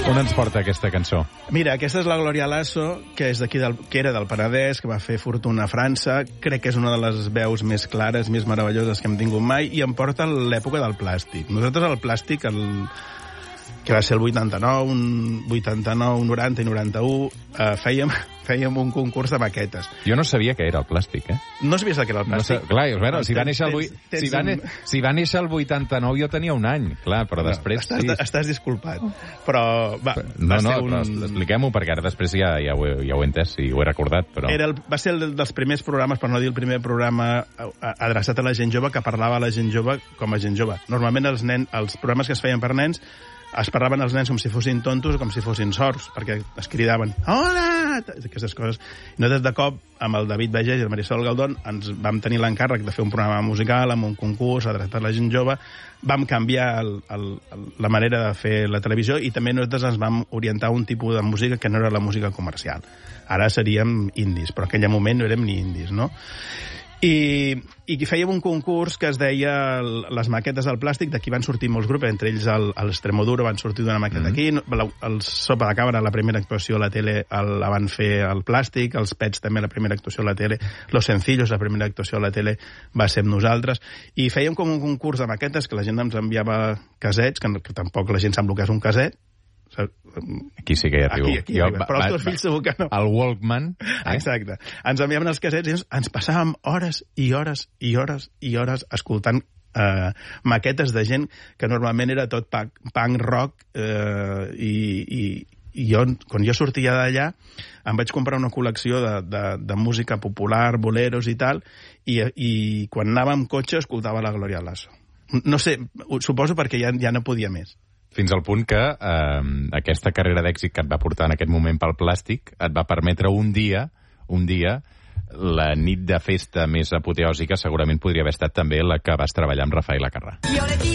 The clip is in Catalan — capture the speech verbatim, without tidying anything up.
On ens porta aquesta cançó? Mira, aquesta és la Gloria Lasso, que és d'aquí del, que era del Penedès, que va fer fortuna a França. Crec que és una de les veus més clares, més meravelloses que hem tingut mai, i em porta a l'època del plàstic. Nosaltres el plàstic, el, que va ser el vuitanta-nou, vuitanta-nou, noranta i noranta-u, eh, fèiem, fèiem un concurs de maquetes. Jo no sabia què era el plàstic, eh? No sabies el que era el plàstic? No sé, clar, a veure, si va néixer el, si va, un... si va néixer el vuitanta-nou jo tenia un any, clar, però no, després... Estàs, sí. estàs disculpat, però... Va, no, va no, un... però expliquem-ho, perquè ara després ja, ja, ho, he, ja ho he entès i ho he recordat, però... Era el, va ser el dels primers programes, per no dir el primer programa adreçat a la gent jove, que parlava a la gent jove com a gent jove. Normalment els, nen, els programes que es feien per nens es parlaven els nens com si fossin tontos o com si fossin sords, perquè es cridaven hola, aquestes coses. I nosaltres de cop, amb el David Bagés i el Marisol Galdón, ens vam tenir l'encàrrec de fer un programa musical amb un concurs adreçat a la gent jove, vam canviar el, el, el, la manera de fer la televisió i també nosaltres ens vam orientar a un tipus de música que no era la música comercial. Ara seríem indis, però en aquell moment no érem ni indis, no? I, i fèiem un concurs que es deia les maquetes del plàstic, d'aquí van sortir molts grups, entre ells l'Extremoduro van sortir d'una maqueta mm-hmm. aquí, el Sopa de Cabra, la primera actuació a la tele el, la van fer al plàstic, els Pets també la primera actuació a la tele, Los Sencillos la primera actuació a la tele va ser amb nosaltres, i fèiem com un concurs de maquetes que la gent ens enviava casets, que, que tampoc la gent sap el que és un caset. Aquí sí que hi arribo. Aquí, aquí jo, arriba. Però els teus fills segur que no. El Walkman. Eh? Exacte. Ens enviaven els casets i ens, ens passàvem hores i hores i hores i hores escoltant eh, maquetes de gent que normalment era tot punk, punk rock eh, i, i, i jo, quan jo sortia d'allà em vaig comprar una col·lecció de, de, de música popular, boleros i tal, i, i quan anava amb cotxe escoltava la Gloria Lasso. No sé, suposo perquè ja, ja no podia més. Fins al punt que eh, aquesta carrera d'èxit que et va portar en aquest moment pel plàstic et va permetre un dia, un dia, la nit de festa més apoteòsica segurament podria haver estat també la que vas treballar amb Rafael Acarrà.